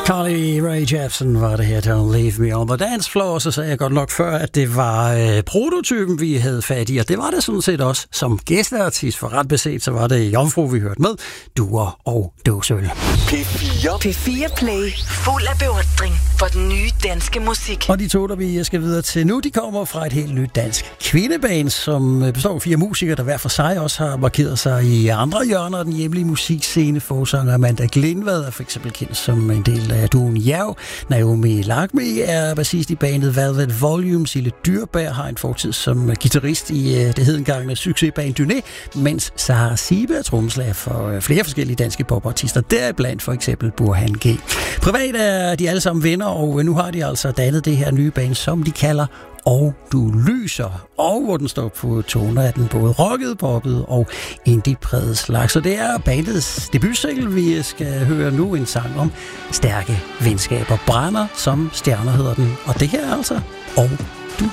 Carly Rae Jepsen var det her, Don't Leave Me on the Dance Floor. Så sagde jeg godt nok før, at det var prototypen, vi havde fat i, og det var det sådan set også som gæsteartist. For ret beset, så var det Jomfru, vi hørte med, Duer og Dåsøl. P4 Play, fuld af beundring for den nye danske musik. Og de to, der vi skal videre til nu, de kommer fra et helt nyt dansk kvindeband, som består af 4 musikere, der hver for sig også har markeret sig i andre hjørner af den hjemlige musikscene. Forsanger Amanda Glindvad er for eksempel kendt som en del af duoen Jerv. Naomi Lagme er bassist i bandet Velvet Volume. Sille Dyrberg har en fortid som guitarist i det hedengangne succesband Dyné, mens Sara Sibe er trommeslager for flere forskellige danske popartister, deriblandt for eksempel Burhan G. Privat er de alle sammen venner, og nu har de altså dannet det her nye band, som de kalder Og Du Lyser, og hvor den står på toner af den både rocket, poppet og indie-præget slags. Så det er bandets debutsingle, vi skal høre nu, en sang om stærke venskaber. Brænder som stjerner hedder den, og det her er altså Og